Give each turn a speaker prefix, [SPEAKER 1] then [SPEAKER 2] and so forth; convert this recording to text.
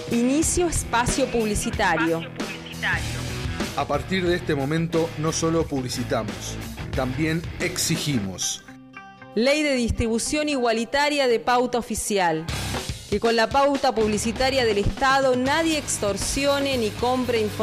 [SPEAKER 1] Inicio espacio publicitario.
[SPEAKER 2] A partir de este momento no solo publicitamos, también exigimos.
[SPEAKER 1] Ley de distribución igualitaria de pauta oficial. Que con la pauta publicitaria del Estado nadie extorsione ni compre información